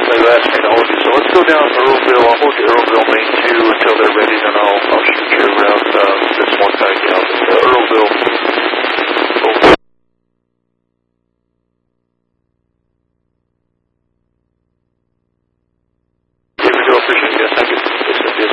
they've asked me to hold you. So let's go down a little bit. I'll hold you a little bit